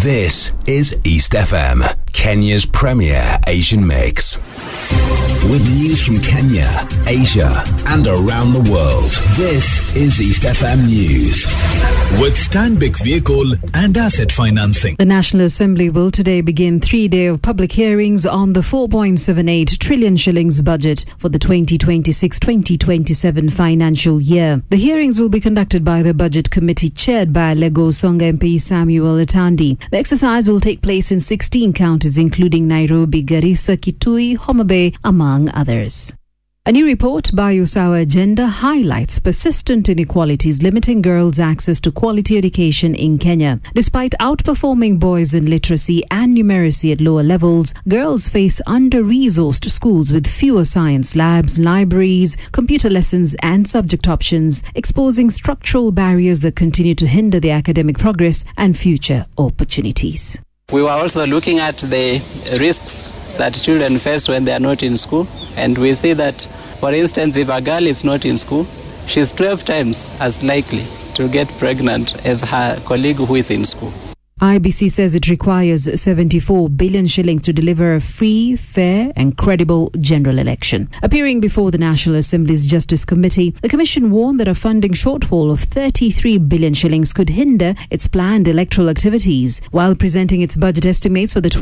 This is East FM, Kenya's premier Asian mix. With news from Kenya, Asia, and around the world, this is East FM News. With Stanbic Vehicle and Asset Financing. The National Assembly will today begin 3-day of public hearings on the 4.78 trillion shillings budget for the 2026-2027 financial year. The hearings will be conducted by the Budget Committee chaired by Lagos Songa MP Samuel Atandi. The exercise will take place in 16 counties including Nairobi, Garissa, Kitui, Homa Bay, among others. A new report by Usawa Agenda highlights persistent inequalities limiting girls' access to quality education in Kenya. Despite outperforming boys in literacy and numeracy at lower levels, girls face under-resourced schools with fewer science labs, libraries, computer lessons and subject options, exposing structural barriers that continue to hinder their academic progress and future opportunities. We were also looking at the risks that children face when they are not in school. And we see that, for instance, if a girl is not in school, she's 12 times as likely to get pregnant as her colleague who is in school. IBC says it requires 74 billion shillings to deliver a free, fair and credible general election. Appearing before the National Assembly's Justice Committee, the Commission warned that a funding shortfall of 33 billion shillings could hinder its planned electoral activities. While presenting its budget estimates for the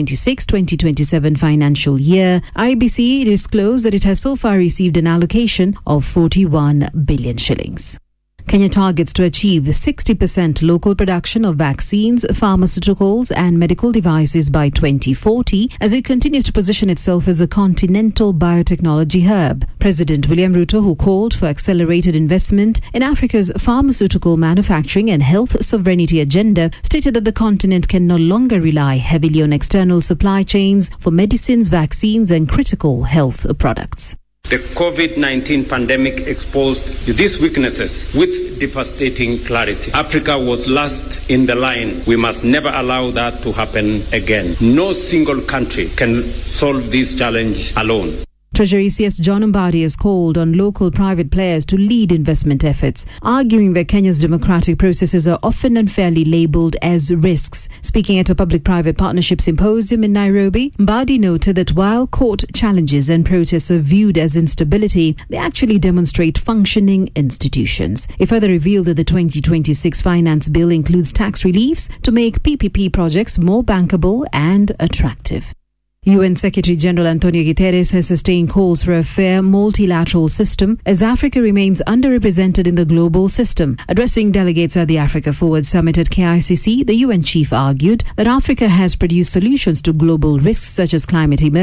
2026-2027 financial year, IBC disclosed that it has so far received an allocation of 41 billion shillings. Kenya targets to achieve 60% local production of vaccines, pharmaceuticals and medical devices by 2040 as it continues to position itself as a continental biotechnology hub. President William Ruto, who called for accelerated investment in Africa's pharmaceutical manufacturing and health sovereignty agenda, stated that the continent can no longer rely heavily on external supply chains for medicines, vaccines and critical health products. The COVID-19 pandemic exposed these weaknesses with devastating clarity. Africa was last in the line. We must never allow that to happen again. No single country can solve this challenge alone. Treasury CS John Mbadi has called on local private players to lead investment efforts, arguing that Kenya's democratic processes are often unfairly labelled as risks. Speaking at a public-private partnership symposium in Nairobi, Mbadi noted that while court challenges and protests are viewed as instability, they actually demonstrate functioning institutions. He further revealed that the 2026 finance bill includes tax reliefs to make PPP projects more bankable and attractive. UN Secretary-General Antonio Guterres has sustained calls for a fair multilateral system as Africa remains underrepresented in the global system. Addressing delegates at the Africa Forward Summit at KICC, the UN chief argued that Africa has produced solutions to global risks such as climate emergency